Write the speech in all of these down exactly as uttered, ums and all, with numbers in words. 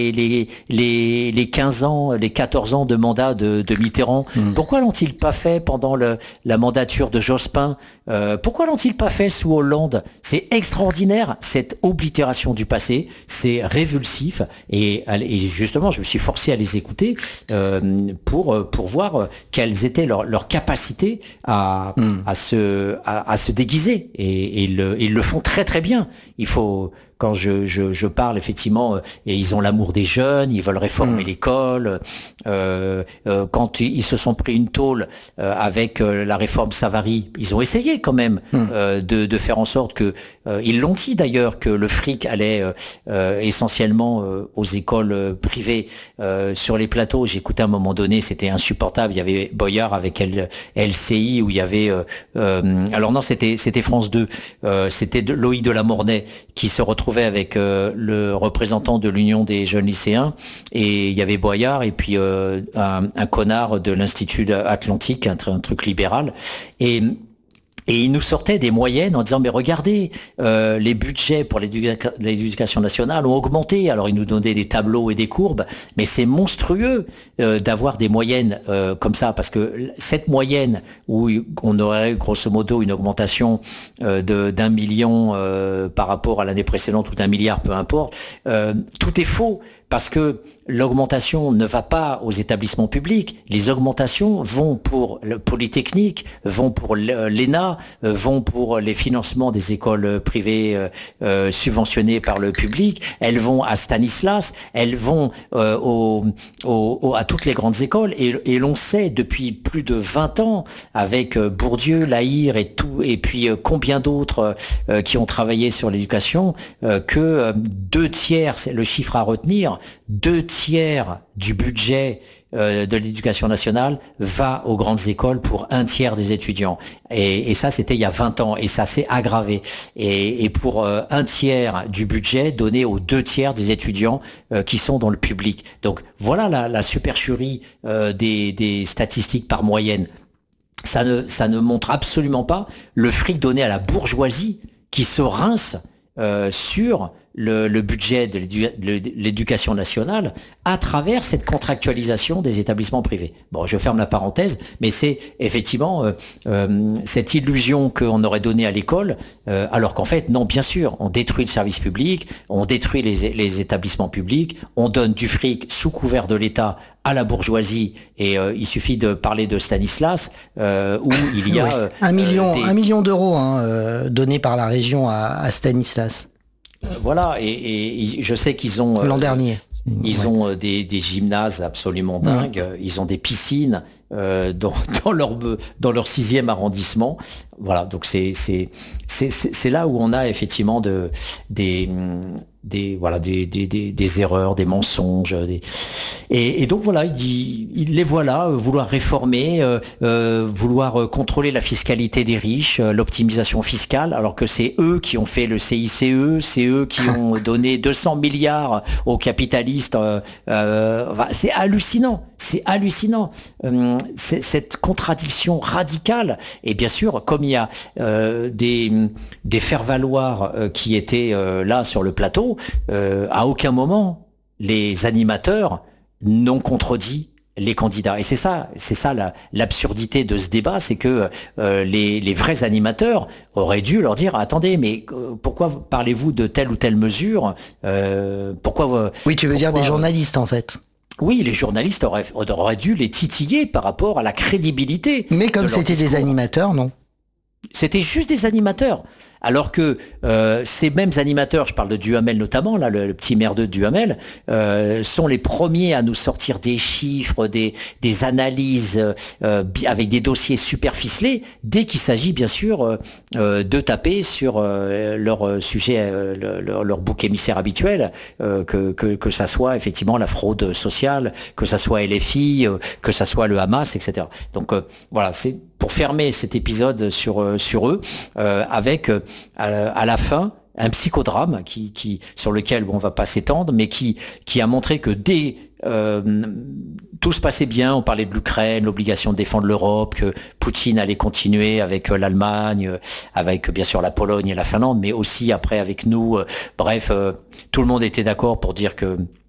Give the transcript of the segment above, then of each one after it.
les, les, les quinze ans, les quatorze ans de mandat de, de Mitterrand. Mmh. Pourquoi l'ont-ils pas fait pendant le, la mandature de Jospin? euh, Pourquoi l'ont-ils pas fait sous Hollande? C'est extraordinaire, cette oblitération du passé, c'est révulsif. Et, et justement, je me suis forcé à les écouter euh, pour, pour voir quelles étaient leurs, leurs capacités à, mmh. à, se, à, à se déguiser. Et, et, le, et ils le font très très bien. Il faut... Quand je, je, je parle, effectivement, euh, et ils ont l'amour des jeunes, ils veulent réformer mmh. l'école. Euh, euh, quand ils se sont pris une tôle euh, avec euh, la réforme Savary, ils ont essayé quand même mmh. euh, de, de faire en sorte que, euh, ils l'ont dit d'ailleurs, que le fric allait euh, euh, essentiellement euh, aux écoles euh, privées. Euh, sur les plateaux, j'écoutais à un moment donné, c'était insupportable. Il y avait Boyard avec L, L C I où il y avait... Euh, euh, alors non, c'était c'était France deux. Euh, c'était de, Loïc Delamornay qui se retrouvait avec euh, le représentant de l'Union des jeunes lycéens, et il y avait Boyard et puis euh, un, un connard de l'Institut Atlantique, un, un truc libéral, et Et il nous sortait des moyennes en disant mais regardez, euh, les budgets pour l'éduca- l'éducation nationale ont augmenté. Alors il nous donnait des tableaux et des courbes, mais c'est monstrueux euh, d'avoir des moyennes euh, comme ça, parce que cette moyenne où on aurait grosso modo une augmentation euh, de d'un million euh, par rapport à l'année précédente ou d'un milliard, peu importe, euh, tout est faux, parce que l'augmentation ne va pas aux établissements publics. Les augmentations vont pour le Polytechnique, vont pour l'E N A, vont pour les financements des écoles privées euh, subventionnées par le public. Elles vont à Stanislas, elles vont euh, au, au, au, à toutes les grandes écoles. Et, et l'on sait depuis plus de vingt ans, avec Bourdieu, Lahire et tout, et puis euh, combien d'autres euh, qui ont travaillé sur l'éducation, euh, que euh, deux tiers, c'est le chiffre à retenir, deux tiers du budget euh, de l'éducation nationale va aux grandes écoles pour un tiers des étudiants. Et, et ça, c'était il y a vingt ans, et ça s'est aggravé. Et, et pour euh, un tiers du budget donné aux deux tiers des étudiants euh, qui sont dans le public. Donc voilà la, la supercherie euh, des, des statistiques par moyenne. Ça ne, ça ne montre absolument pas le fric donné à la bourgeoisie qui se rince euh, sur Le, le budget de l'éducation nationale à travers cette contractualisation des établissements privés. Bon, je ferme la parenthèse, mais c'est effectivement euh, euh, cette illusion qu'on aurait donnée à l'école, euh, alors qu'en fait, non, bien sûr, on détruit le service public, on détruit les, les établissements publics, on donne du fric sous couvert de l'État à la bourgeoisie, et euh, il suffit de parler de Stanislas, euh, où il y a... Oui. Euh, un million, des... un million d'euros hein, euh, donnés par la région à, à Stanislas. Voilà, et, et je sais qu'ils ont... L'an euh, dernier. Ils ouais. ont euh, des, des gymnases absolument dingues, ouais. Ils ont des piscines euh, dans, dans, leur, dans leur sixième arrondissement. Voilà, donc c'est, c'est, c'est, c'est là où on a effectivement de, des... des voilà des, des, des, des erreurs, des mensonges, des... Et, et donc voilà, il, dit, il les voilà euh, vouloir réformer, euh, euh, vouloir contrôler la fiscalité des riches, euh, l'optimisation fiscale, alors que c'est eux qui ont fait le C I C E, c'est eux qui ont donné deux cents milliards aux capitalistes. Euh, euh, enfin, c'est hallucinant, c'est hallucinant, euh, c'est, cette contradiction radicale. Et bien sûr, comme il y a euh, des, des faire-valoir euh, qui étaient euh, là sur le plateau, Euh, à aucun moment les animateurs n'ont contredit les candidats. Et c'est ça, c'est ça la, l'absurdité de ce débat, c'est que euh, les, les vrais animateurs auraient dû leur dire attendez, mais euh, pourquoi parlez-vous de telle ou telle mesure euh, Pourquoi Oui, tu veux pourquoi, dire des journalistes en fait. Oui, les journalistes auraient, auraient dû les titiller par rapport à la crédibilité. Mais comme c'était des animateurs, non. C'était juste des animateurs. Alors que euh, ces mêmes animateurs, je parle de Duhamel notamment, là, le, le petit merdeux de Duhamel, euh, sont les premiers à nous sortir des chiffres, des, des analyses euh, avec des dossiers super ficelés, dès qu'il s'agit bien sûr euh, de taper sur euh, leur sujet, euh, leur, leur bouc émissaire habituel, euh, que, que, que ça soit effectivement la fraude sociale, que ça soit L F I, euh, que ça soit le Hamas, et cetera. Donc euh, voilà, c'est pour fermer cet épisode sur, euh, sur eux, euh, avec euh, à, à la fin un psychodrame qui, qui, sur lequel bon, on va pas s'étendre, mais qui, qui a montré que dès euh, tout se passait bien, on parlait de l'Ukraine, l'obligation de défendre l'Europe, que Poutine allait continuer avec l'Allemagne, avec bien sûr la Pologne et la Finlande, mais aussi après avec nous. Euh, bref, euh, tout le monde était d'accord pour dire que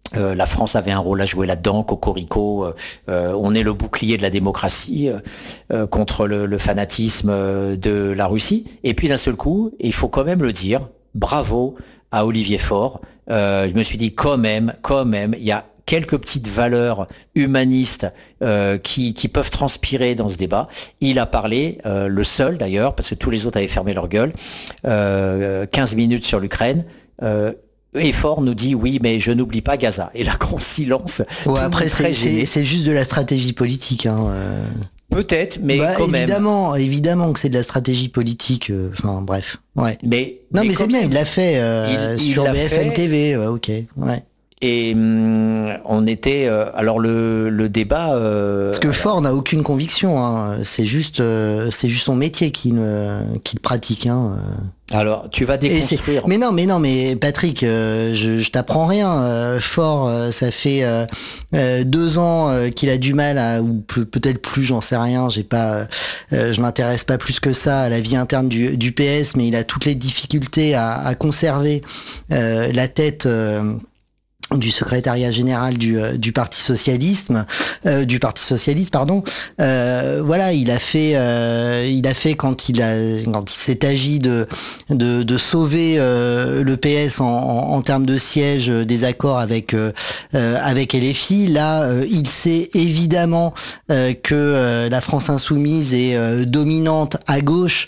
Euh, la France avait un rôle à jouer là-dedans, cocorico, euh, euh, on est le bouclier de la démocratie euh, contre le, le fanatisme de la Russie. Et puis d'un seul coup, il faut quand même le dire, bravo à Olivier Faure. Euh, je me suis dit quand même, quand même, il y a quelques petites valeurs humanistes euh, qui, qui peuvent transpirer dans ce débat. Il a parlé, euh, le seul d'ailleurs, parce que tous les autres avaient fermé leur gueule, euh, quinze minutes sur l'Ukraine. Euh, Et Faure nous dit oui, mais je n'oublie pas Gaza. Et là, grand silence. Ouais, après, c'est, c'est, c'est juste de la stratégie politique. Hein, euh... Peut-être, mais bah, quand évidemment, même. Évidemment que c'est de la stratégie politique. Euh, enfin, bref. Ouais. Mais, non, mais, mais c'est bien, même, il l'a fait euh, il, il sur B F M T V. Ouais, ok. Ouais. Et hum, on était... Euh, alors, le, le débat... Euh, Parce que Faure n'a aucune conviction. Hein. C'est, juste, euh, c'est juste son métier qu'il, euh, qu'il pratique. Hein. Alors, tu vas déconstruire. Mais non, mais non, mais Patrick, euh, je, je t'apprends rien. Euh, Faure, euh, ça fait euh, euh, deux ans euh, qu'il a du mal à, ou pe- peut-être plus, j'en sais rien. J'ai pas, euh, je m'intéresse pas plus que ça à la vie interne du, du P S, mais il a toutes les difficultés à, à conserver euh, la tête. Euh, du secrétariat général du, euh, du Parti socialiste, euh, du Parti socialiste, pardon. Euh, voilà, il a fait, euh, il a fait quand il a, quand il s'est agi de de, de sauver euh, le P S en, en, en termes de siège euh, des accords avec euh, euh, avec L F I. Là, euh, il sait évidemment euh, que euh, la France insoumise est euh, dominante à gauche,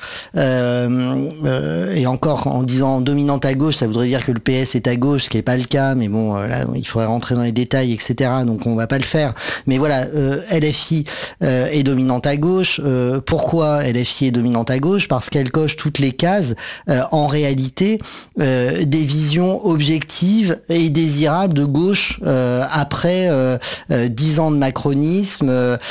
euh, euh, et encore en disant dominante à gauche, ça voudrait dire que le P S est à gauche, ce qui est pas le cas, mais bon. Euh, Là, il faudrait rentrer dans les détails, et cetera. Donc on va pas le faire. Mais voilà, euh, L F I euh, est dominante à gauche. Euh, pourquoi L F I est dominante à gauche ? Parce qu'elle coche toutes les cases, euh, en réalité, euh, des visions objectives et désirables de gauche euh, après euh, euh, dix ans de macronisme,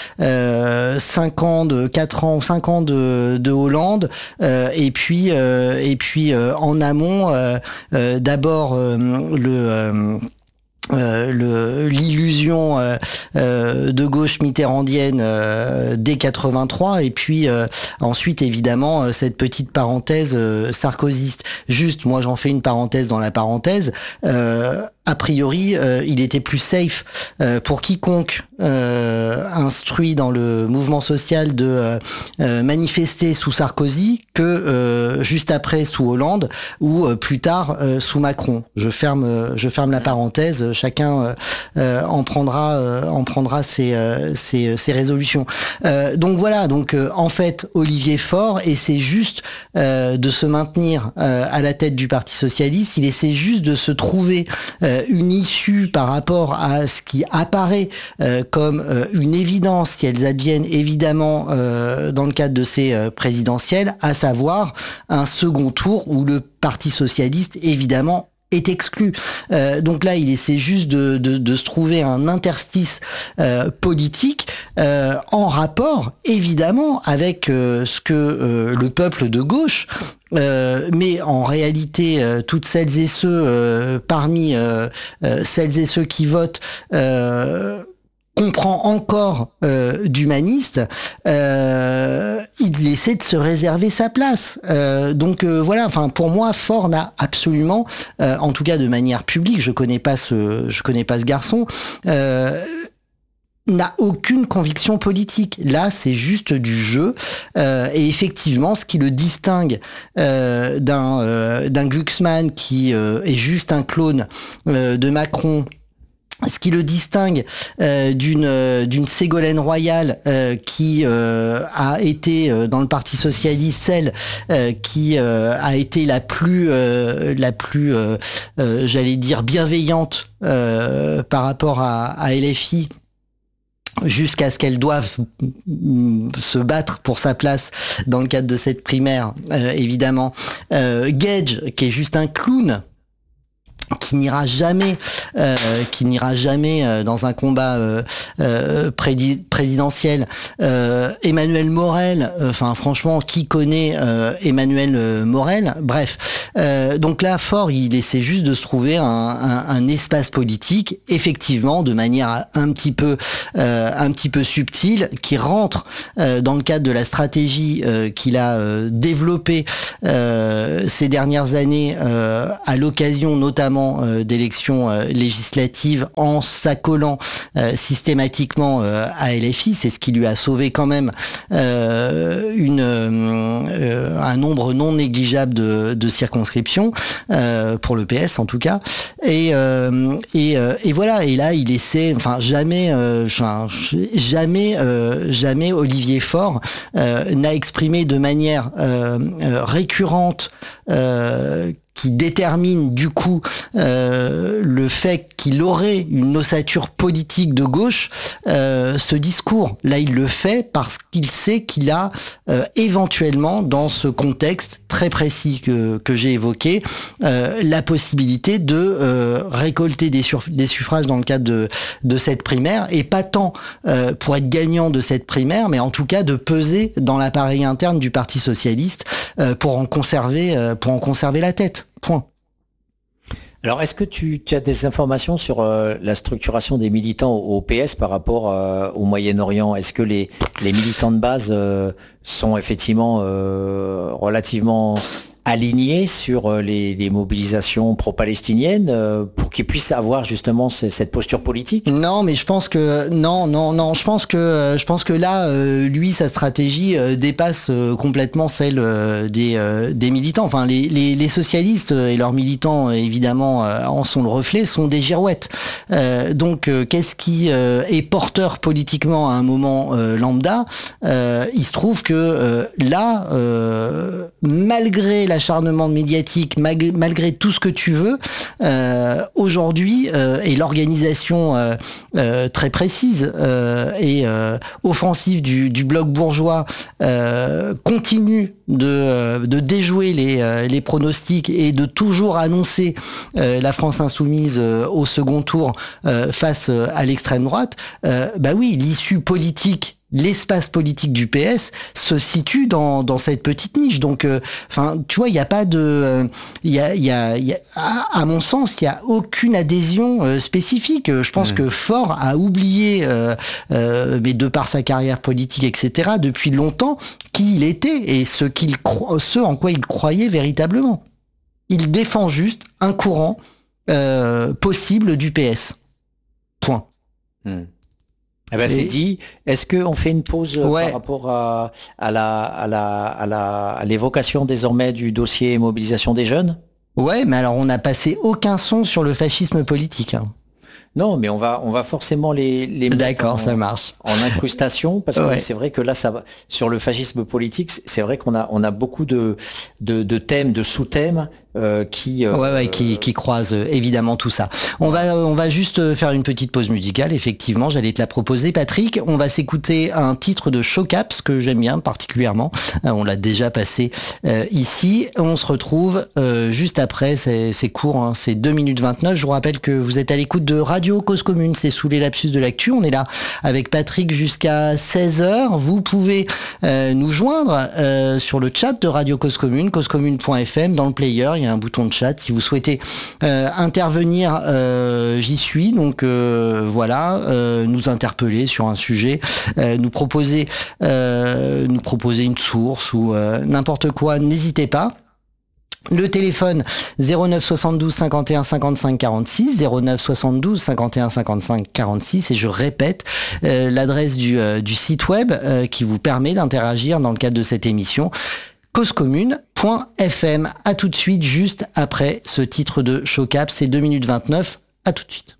euh, cinq ans de quatre ans, cinq ans de, de Hollande, euh, et puis euh, et puis euh, en amont, euh, euh, d'abord euh, le euh, Euh, le, l'illusion euh, euh, de gauche mitterrandienne euh, dès quatre-vingt-trois et puis euh, ensuite évidemment euh, cette petite parenthèse euh, sarkozyste. Juste, moi j'en fais une parenthèse dans la parenthèse. Euh, a priori, euh, il était plus safe euh, pour quiconque euh, instruit dans le mouvement social de euh, euh, manifester sous Sarkozy que euh, juste après sous Hollande ou euh, plus tard euh, sous Macron. Je ferme, euh, je ferme la parenthèse. Chacun euh, euh, en prendra, euh, en prendra ses, euh, ses, ses résolutions. Euh, donc voilà. Donc euh, en fait, Olivier Faure essaie juste euh, de se maintenir euh, à la tête du Parti socialiste. Il essaie juste de se trouver euh, une issue par rapport à ce qui apparaît euh, comme euh, une évidence, qu'elles adviennent évidemment euh, dans le cadre de ces euh, présidentielles, à savoir un second tour où le Parti socialiste, évidemment, est exclu. Euh, donc là, il essaie juste de, de, de se trouver un interstice euh, politique euh, en rapport, évidemment, avec euh, ce que euh, le peuple de gauche, euh, mais en réalité, euh, toutes celles et ceux euh, parmi euh, euh, celles et ceux qui votent euh, comprend encore euh, d'humaniste, euh, il essaie de se réserver sa place. Euh, donc euh, voilà, enfin pour moi, Faure n'a absolument, euh, en tout cas de manière publique, je connais pas ce, je connais pas ce garçon. Euh, n'a aucune conviction politique. Là, c'est juste du jeu. Euh, et effectivement, ce qui le distingue euh, d'un, euh, d'un Glucksmann qui euh, est juste un clone euh, de Macron, ce qui le distingue euh, d'une euh, d'une Ségolène Royal euh, qui euh, a été euh, dans le Parti socialiste celle euh, qui euh, a été la plus euh, la plus euh, euh, j'allais dire bienveillante euh, par rapport à, à L F I, jusqu'à ce qu'elle doive se battre pour sa place dans le cadre de cette primaire, euh, évidemment. Euh, Gage, qui est juste un clown, qui n'ira jamais, euh, qui n'ira jamais euh, dans un combat euh, euh, prédi- présidentiel. Euh, Emmanuel Morel, enfin euh, franchement, qui connaît euh, Emmanuel euh, Morel ? Bref, euh, donc là, Faure, il essaie juste de se trouver un, un, un espace politique, effectivement, de manière un petit peu, euh, un petit peu subtile, qui rentre euh, dans le cadre de la stratégie euh, qu'il a euh, développée euh, ces dernières années, euh, à l'occasion notamment notamment euh, d'élections euh, législatives, en s'accolant euh, systématiquement euh, à L F I. C'est ce qui lui a sauvé quand même euh, une, euh, un nombre non négligeable de, de circonscriptions, euh, pour le P S en tout cas. Et, euh, et, euh, et voilà, et là il essaie, enfin jamais, euh, enfin, jamais, euh, jamais Olivier Faure euh, n'a exprimé de manière euh, euh, récurrente euh, qui détermine du coup euh, le fait qu'il aurait une ossature politique de gauche, euh, ce discours. Là, il le fait parce qu'il sait qu'il a euh, éventuellement, dans ce contexte très précis que, que j'ai évoqué, euh, la possibilité de euh, récolter des, sur, des suffrages dans le cadre de, de cette primaire, et pas tant euh, pour être gagnant de cette primaire, mais en tout cas de peser dans l'appareil interne du Parti socialiste euh, pour en conserver, euh, pour en conserver la tête. Point. Alors, est-ce que tu, tu as des informations sur euh, la structuration des militants au, au P S par rapport euh, au Moyen-Orient? Est-ce que les, les militants de base euh, sont effectivement euh, relativement alignés sur les, les mobilisations pro-palestiniennes euh, pour qu'ils puissent avoir justement c- cette posture politique? Non, mais je pense que non, non, non. Je pense que je pense que là, euh, lui, sa stratégie euh, dépasse euh, complètement celle euh, des euh, des militants. Enfin, les, les les socialistes et leurs militants, évidemment, euh, en sont le reflet, sont des girouettes. Euh, donc, euh, qu'est-ce qui euh, est porteur politiquement à un moment euh, lambda? euh, Il se trouve que euh, là, euh, malgré l'acharnement médiatique, mag- malgré tout ce que tu veux, euh, aujourd'hui, euh, et l'organisation euh, euh, très précise euh, et euh, offensive du, du bloc bourgeois euh, continue de, euh, de déjouer les, euh, les pronostics et de toujours annoncer euh, la France insoumise euh, au second tour euh, face euh, à l'extrême droite, euh, bah oui, l'issue politique, l'espace politique du P S se situe dans dans cette petite niche. Donc, enfin, euh, tu vois, il y a pas de, il y a il y a, y a à, à mon sens, il y a aucune adhésion euh, spécifique. Je pense mmh. que Faure a oublié, euh, euh, mais de par sa carrière politique, et cetera, depuis longtemps, qui il était et ce qu'il cro- ce en quoi il croyait véritablement. Il défend juste un courant euh, possible du P S. Point. Mmh. Eh ben, c'est dit. Est-ce qu'on fait une pause ouais. par rapport à, à, la, à, la, à, la, à l'évocation désormais du dossier mobilisation des jeunes? Ouais, mais alors on n'a passé aucun son sur le fascisme politique. Hein. Non, mais on va, on va forcément les, les mettre D'accord, en, ça marche. en incrustation, parce que ouais. c'est vrai que là, ça va, sur le fascisme politique, c'est vrai qu'on a, on a beaucoup de, de, de thèmes, de sous-thèmes euh, qui, euh, ouais, ouais, qui, qui croisent euh, évidemment tout ça. On va, on va juste faire une petite pause musicale. Effectivement, j'allais te la proposer, Patrick. On va s'écouter un titre de Shocaps que j'aime bien particulièrement. Euh, on l'a déjà passé euh, ici. On se retrouve euh, juste après. C'est, c'est court, hein, c'est deux minutes vingt-neuf. Je vous rappelle que vous êtes à l'écoute de Radio Cause Commune. C'est sous les lapsus de l'actu. On est là avec Patrick jusqu'à seize heures. Vous pouvez euh, nous joindre euh, sur le chat de Radio Cause Commune, causecommune point f m, dans le player. Il y a un bouton de chat. Si vous souhaitez euh, intervenir, euh, j'y suis. Donc euh, voilà, euh, nous interpeller sur un sujet, euh, nous proposer, euh, nous proposer une source ou euh, n'importe quoi. N'hésitez pas. Le téléphone zéro neuf soixante-douze cinquante et un cinquante-cinq quarante-six, zéro neuf soixante-douze cinquante et un cinquante-cinq quarante-six, et je répète euh, l'adresse du, euh, du site web euh, qui vous permet d'interagir dans le cadre de cette émission, causecommune point f m. À tout de suite, juste après ce titre de Shocaps, c'est deux minutes vingt-neuf, à tout de suite.